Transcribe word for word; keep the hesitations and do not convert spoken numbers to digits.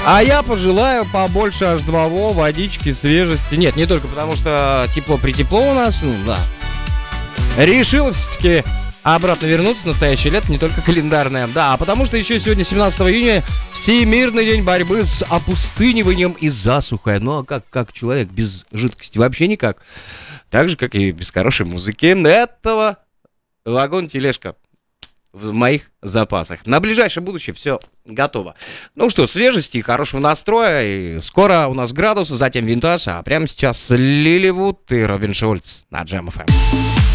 А я пожелаю побольше аш два о, водички, свежести. Нет, не только потому, что тепло-притепло у нас, ну да. Решил все-таки обратно вернуться в настоящее лето, не только календарное. Да, а потому что еще сегодня, семнадцатого июня, Всемирный день борьбы с опустыниванием и засухой. Ну а как, как человек без жидкости? Вообще никак. Так же, как и без хорошей музыки. Этого вагон-тележка в моих запасах. На ближайшее будущее все готово. Ну что, свежести и хорошего настроя. И скоро у нас градусы, затем винтаж. А прямо сейчас Лиливуд и Робин Шульц на Джем эф эм.